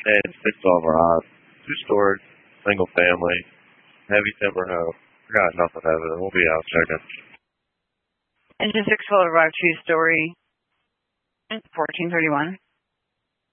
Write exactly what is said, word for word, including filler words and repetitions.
And six twelve or hot. Two stories, single family, heavy timber house. Got nothing evident. We'll be out checking. Engine six twelve arrived two story. fourteen thirty-one.